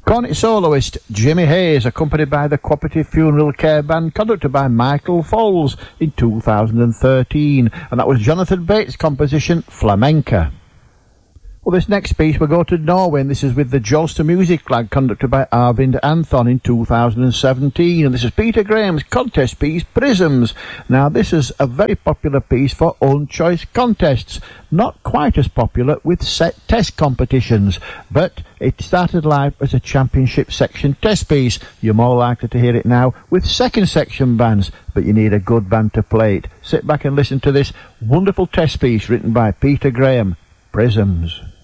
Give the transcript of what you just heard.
Cornet soloist Jimmy Hayes, accompanied by the Cooperative Funeral Care Band, conducted by Michael Foles in 2013, and that was Jonathan Bates' composition Flamenca. Well, this next piece will go to Norway, and this is with the Jolster Music Flag, conducted by Arvind Anthon in 2017, and this is Peter Graham's contest piece, Prisms. Now, this is a very popular piece for own choice contests, not quite as popular with set test competitions, but it started live as a championship section test piece. You're more likely to hear it now with second section bands, but you need a good band to play it. Sit back and listen to this wonderful test piece written by Peter Graham, Prisms.